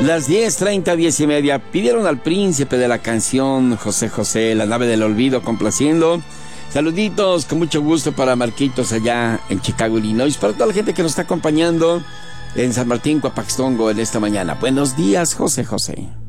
Las 10:30, 10:30. Pidieron al príncipe de la canción, José José, La nave del olvido, complaciendo. Saluditos, con mucho gusto para Marquitos allá en Chicago, Illinois. Para toda la gente que nos está acompañando en San Martín, Coapaxtongo, en esta mañana. Buenos días, José José.